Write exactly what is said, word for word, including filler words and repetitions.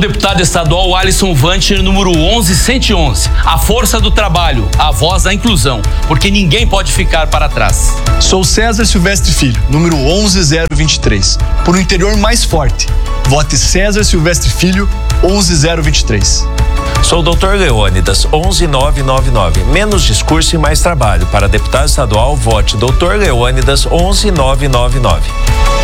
deputado estadual Alisson Vante, número onze cento e onze. A força do trabalho, a voz da inclusão, porque ninguém pode ficar para trás. Sou César Silvestre Filho, número onze zero vinte e três. Por um interior mais forte, vote César Silvestre Filho, onze zero vinte e três. Sou o doutor Leônidas, onze nove nove nove. Menos discurso e mais trabalho. Para deputado estadual, vote doutor Leônidas, onze nove nove nove.